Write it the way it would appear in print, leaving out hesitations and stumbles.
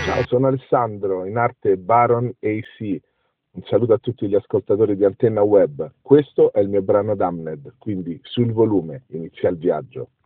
Ciao, sono Alessandro, in arte Baron AC. Un saluto a tutti gli ascoltatori di Antenna Web. Questo è il mio brano Damned, quindi sul volume inizia il viaggio.